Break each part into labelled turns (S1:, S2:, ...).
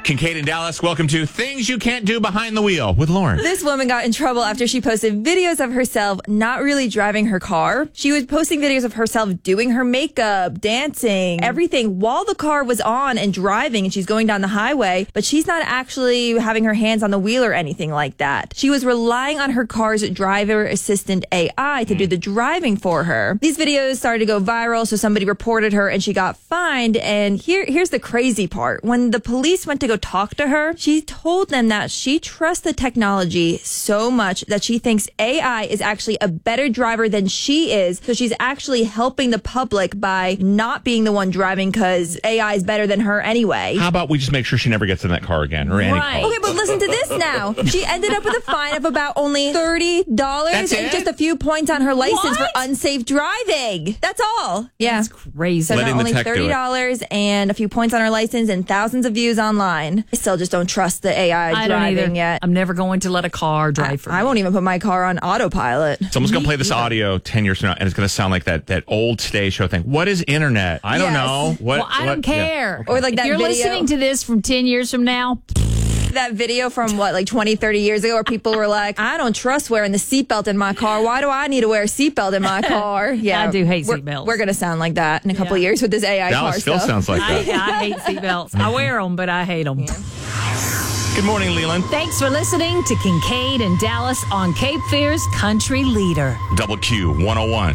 S1: Kincaid in Dallas, welcome to Things You Can't Do Behind the Wheel with Lauren.
S2: This woman got in trouble after she posted videos of herself not really driving her car. She was posting videos of herself doing her makeup, dancing, everything while the car was on and driving, and she's going down the highway, but she's not actually having her hands on the wheel or anything like that. She was relying on her car's driver assistant AI to do the driving for her. These videos started to go viral, so somebody reported her and she got fined. And here's the crazy part. When the police went to go talk to her, she told them that she trusts the technology so much that she thinks AI is actually a better driver than she is. So she's actually helping the public by not being the one driving because AI is better than her anyway.
S1: How about we just make sure she never gets in that car again or any car?
S2: Okay, but listen to this now. She ended up with a fine of about only $30
S1: That's
S2: and
S1: it?
S2: just a few points on her license for
S3: What?
S2: unsafe driving. That's all. Yeah.
S3: That's crazy.
S2: So
S1: Letting
S2: not
S1: the
S2: only
S1: tech do it.
S2: $30 and a few points on her license and thousands of views online. I still just don't trust the AI
S3: I don't
S2: driving
S3: either.
S2: yet.
S3: I'm never going to let a car drive for me.
S2: I won't even put my car on autopilot.
S1: Someone's going to play this audio 10 years from now, and it's going to sound like that old Today Show thing. What is internet? I don't
S2: Yes.
S1: know. What,
S3: Well, I don't care.
S2: Or like
S3: If
S2: that
S3: you're
S2: video.
S3: listening to this from 10 years from now,
S2: That video from like 20, 30 years ago where people were like, I don't trust wearing the seatbelt in my car. Why do I need to wear a seatbelt in my car? Yeah,
S3: I do hate
S2: we're-
S3: seatbelts.
S2: We're going to sound like that in a couple of years with this AI car
S1: Dallas still
S2: stuff.
S1: sounds like
S3: I
S1: that.
S3: hate seatbelts. I wear them, but I hate them.
S1: Good morning, Leland.
S3: Thanks for listening to Kincaid and Dallas on Cape Fear's Country Leader.
S1: Double Q 101.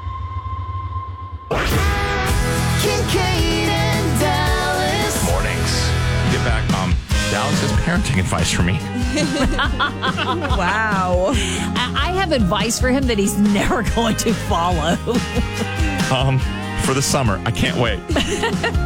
S4: Kincaid and Dallas.
S1: Mornings. Get back. Dallas has parenting advice for me.
S2: Wow.
S3: I have advice for him that he's never going to follow.
S1: For the summer. I can't wait.